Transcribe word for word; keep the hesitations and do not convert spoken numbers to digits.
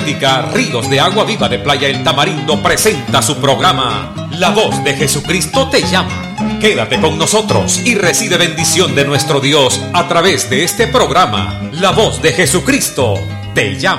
Ríos de Agua Viva de Playa El Tamarindo presenta su programa La Voz de Jesucristo te llama. Quédate con nosotros y recibe bendición de nuestro Dios a través de este programa. La Voz de Jesucristo te llama.